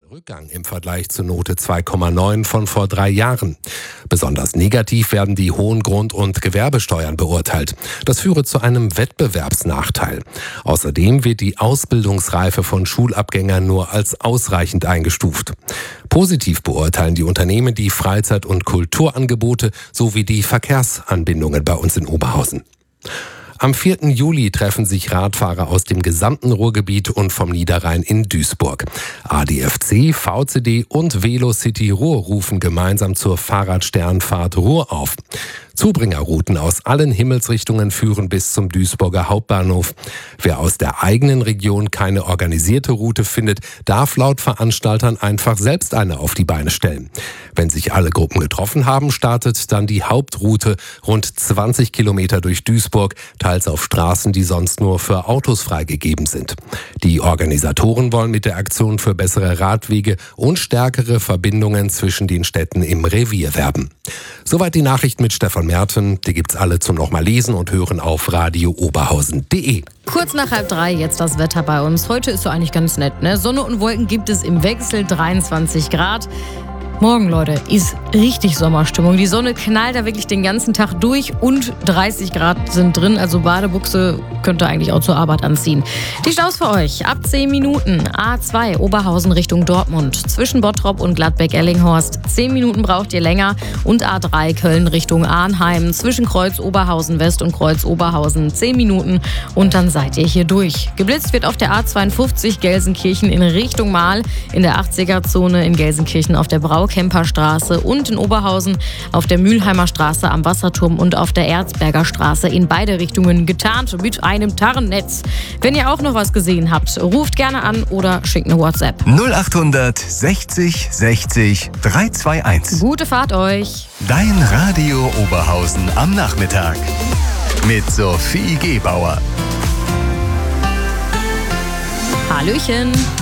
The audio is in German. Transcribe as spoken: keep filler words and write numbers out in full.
Rückgang im Vergleich zur Note zwei Komma neun von vor drei Jahren. Besonders negativ werden die hohen Grund- und Gewerbesteuern beurteilt. Das führe zu einem Wettbewerbsnachteil. Außerdem wird die Ausbildungsreife von Schulabgängern nur als ausreichend eingestuft. Positiv beurteilen die Unternehmen die Freizeit- und Kulturangebote sowie die Verkehrsanbindungen bei uns in Oberhausen. Am vierten Juli treffen sich Radfahrer aus dem gesamten Ruhrgebiet und vom Niederrhein in Duisburg. A D F C, V C D und Velocity Ruhr rufen gemeinsam zur Fahrradsternfahrt Ruhr auf. Zubringerrouten aus allen Himmelsrichtungen führen bis zum Duisburger Hauptbahnhof. Wer aus der eigenen Region keine organisierte Route findet, darf laut Veranstaltern einfach selbst eine auf die Beine stellen. Wenn sich alle Gruppen getroffen haben, startet dann die Hauptroute rund zwanzig Kilometer durch Duisburg, teils auf Straßen, die sonst nur für Autos freigegeben sind. Die Organisatoren wollen mit der Aktion für bessere Radwege und stärkere Verbindungen zwischen den Städten im Revier werben. Soweit die Nachricht mit Stefan Merten. Die gibt's alle zum nochmal lesen und hören auf radio oberhausen punkt de. Kurz nach halb drei, jetzt das Wetter bei uns. Heute ist so eigentlich ganz nett, ne? Sonne und Wolken gibt es im Wechsel, dreiundzwanzig Grad. Morgen, Leute, ist richtig Sommerstimmung. Die Sonne knallt da wirklich den ganzen Tag durch und dreißig Grad sind drin. Also Badebuchse könnt ihr eigentlich auch zur Arbeit anziehen. Die Staus für euch. Ab zehn Minuten. A zwei Oberhausen Richtung Dortmund. Zwischen Bottrop und Gladbeck-Ellinghorst. zehn Minuten braucht ihr länger. Und A drei Köln Richtung Arnheim. Zwischen Kreuz Oberhausen West und Kreuz Oberhausen. zehn Minuten. Und dann seid ihr hier durch. Geblitzt wird auf der A zweiundfünfzig Gelsenkirchen in Richtung Mahl. In der achtziger-Zone in Gelsenkirchen auf der Brau Kemperstraße und in Oberhausen auf der Mülheimer Straße am Wasserturm und auf der Erzberger Straße in beide Richtungen getarnt mit einem Tarnnetz. Wenn ihr auch noch was gesehen habt, ruft gerne an oder schickt eine WhatsApp. null achthundert sechzig sechzig dreihundertzweiundundzwanzig. Gute Fahrt euch. Dein Radio Oberhausen am Nachmittag mit Sophie Gebauer. Hallöchen.